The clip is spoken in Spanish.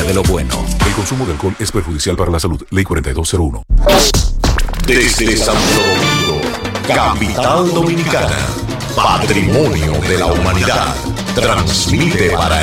de lo bueno. El consumo de alcohol es perjudicial para la salud. Ley 4201. Desde Santo Domingo, capital dominicana, patrimonio de la humanidad, transmite para